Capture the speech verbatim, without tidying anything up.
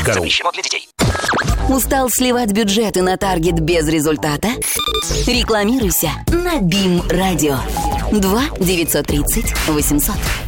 Запрещено для детей. Устал сливать бюджеты на таргет без результата? Рекламируйся на Бим Радио. два девятьсот тридцать восемьсот.